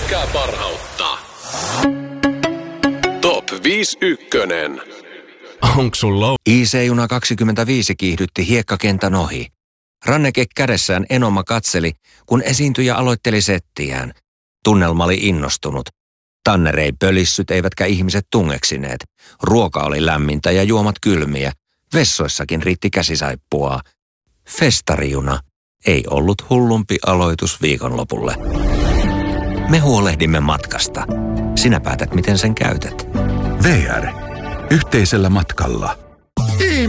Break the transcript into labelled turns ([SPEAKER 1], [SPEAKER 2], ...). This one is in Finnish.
[SPEAKER 1] Kaikkea parhautta. Top 51.
[SPEAKER 2] Onks sulla?
[SPEAKER 3] IC-juna 25 kiihdytti hiekkakentän ohi. Ranneke kädessään Enoma katseli, kun esiintyjä aloitteli settiään. Tunnelma oli innostunut. Tanner ei pölissyt eivätkä ihmiset tungeksineet. Ruoka oli lämmintä ja juomat kylmiä. Vessoissakin riitti käsisaippua. Festarijuna ei ollut hullumpi aloitus viikonlopulle. Me huolehdimme matkasta. Sinä päätät, miten sen käytät.
[SPEAKER 4] VR. Yhteisellä matkalla.